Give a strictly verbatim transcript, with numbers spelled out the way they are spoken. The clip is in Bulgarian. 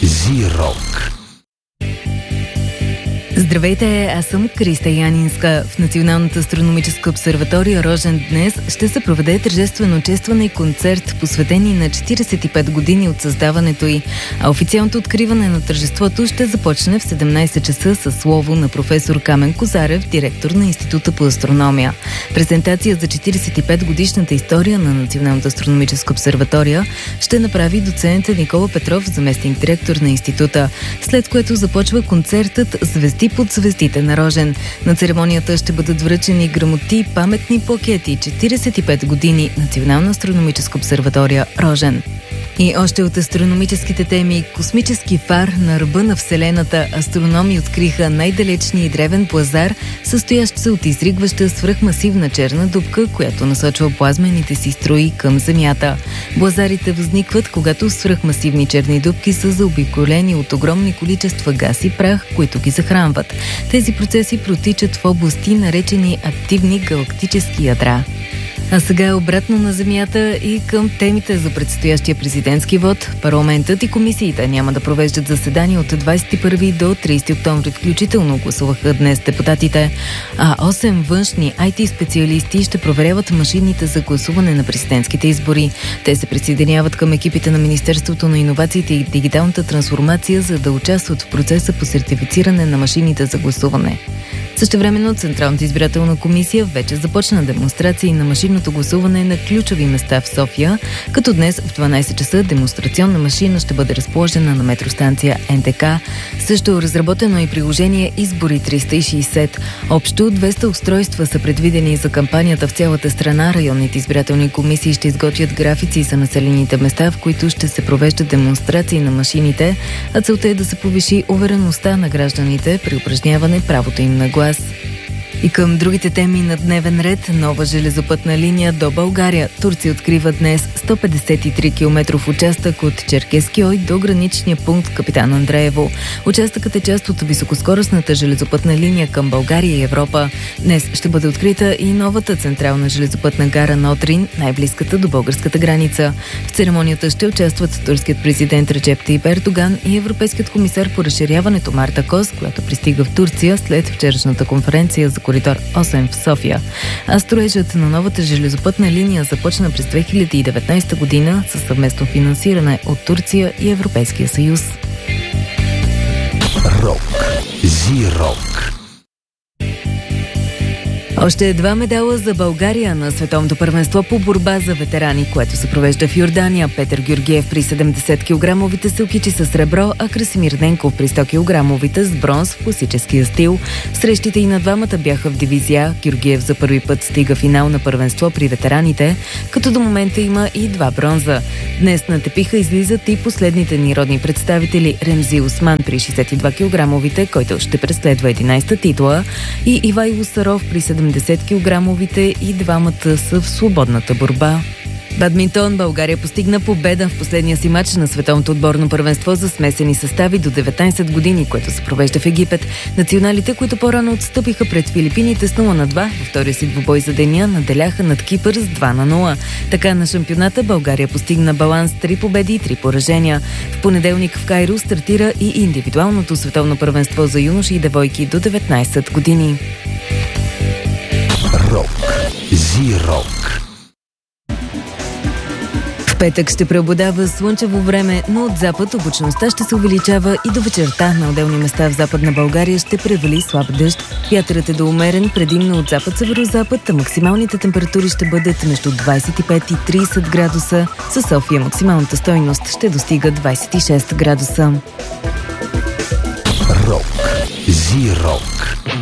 Зи-рок. Здравейте, аз съм Криста Янинска. В Националната астрономическа обсерватория Рожен днес ще се проведе тържествено честване и концерт, посветени на четиридесет и пет години от създаването й. А официалното откриване на тържеството ще започне в седемнайсет часа със слово на професор Камен Козарев, директор на Института по астрономия. Презентация за четиридесет и пет годишната история на Националната астрономическа обсерватория ще направи доцент Никола Петров, заместник директор на института, след което започва концертът "Звезди под звездите на Рожен". На церемонията ще бъдат връчени грамоти и паметни плакети. четиридесет и пет години Национална астрономическа обсерватория Рожен. И още от астрономическите теми: космически фар на ръба на Вселената. Астрономи откриха най-далечния и древен блазар, състоящ се от изригваща свръхмасивна черна дупка, която насочва плазмените си струи към Земята. Блазарите възникват, когато свръхмасивни черни дупки са заобиколени от огромни количества газ и прах, които ги захранват. Тези процеси протичат в области, наречени активни галактически ядра. А сега обратно на Земята и към темите за предстоящия президентски вод. Парламентът и комисиите няма да провеждат заседания от двайсет и първи до трийсети октомври включително, гласуваха днес депутатите. А осем външни ай ти специалисти ще проверяват машините за гласуване на президентските избори. Те се присъединяват към екипите на Министерството на иновациите и дигиталната трансформация, за да участват в процеса по сертифициране на машините за гласуване. Същевременно Централната избирателна комисия вече започна демонстрации на машинното гласуване на ключови места в София, като днес в дванайсет часа демонстрационна машина ще бъде разположена на метростанция ен те ка. Също разработено е приложение Избори триста и шейсет. Общо двеста устройства са предвидени за кампанията в цялата страна. Районните избирателни комисии ще изготвят графици за населените места, в които ще се провеждат демонстрации на машините, а целта е да се повиши увереността на гражданите при упражняване правото им на глас. И към другите теми на дневен ред: нова железопътна линия до България. Турция открива днес сто петдесет и три километров участък от Черкески ой до граничния пункт Капитан Андреево. Участъкът е част от високоскоростната железопътна линия към България и Европа. Днес ще бъде открита и новата централна железопътна гара на Отрин, най-близката до българската граница. В церемонията ще участват турският президент Реджеп Тайип Ердоган и европейският комисар по разширяването Марта Кос, която пристига в Турция след вчерашната конференция за коридор осем в София. А строежът на новата железопътна линия започна през две хиляди и деветнайсета година със съвместно финансиране от Турция и Европейския съюз. Рок. Зи-рок. Още два медала за България на Световното първенство по борба за ветерани, което се провежда в Йордания. Петър Георгиев при седемдесет килограмовите се окичи с сребро, а Красимир Денков при сто килограмовите с бронз в класическия стил. Срещите и на двамата бяха в дивизия. Георгиев за първи път стига финал на първенство при ветераните, като до момента има и два бронза. Днес на тепиха излизат и последните ни родни представители: Ремзи Осман при шейсет и два килограмовите, който ще преследва единайсета титла, и Ивайло Саров при седемдесет килограмовите, и двамата са в свободната борба. Бадминтон. България постигна победа в последния си матч на Световното отборно първенство за смесени състави до деветнайсет години, което се провежда в Египет. Националите, които по-рано отстъпиха пред Филипините с нула на два, във втория си двубой за деня наделяха над Кипър с два на нула. Така на шампионата България постигна баланс три победи и три поражения. В понеделник в Кайро стартира и индивидуалното световно първенство за юноши и девойки до деветнайсет години. Рок. Зи-рок. В петък ще преобладава слънчево време, но от запад облачността ще се увеличава и до вечерта на отделни места в Западна България ще превали слаб дъжд. Вятърът е до умерен, предимно от запад-северозапад, а максималните температури ще бъдат между двайсет и пет и трийсет градуса. Със София максималната стойност ще достига двайсет и шест градуса. Рок. Зи-рок.